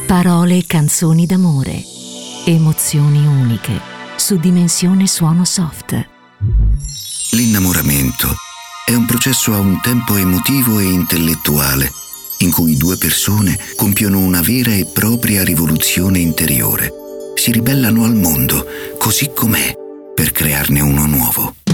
Parole e canzoni d'amore. Emozioni uniche su Dimensione Suono Soft. L'innamoramento è un processo a un tempo emotivo e intellettuale in cui due persone compiono una vera e propria rivoluzione interiore. Si ribellano al mondo così com'è per crearne uno nuovo.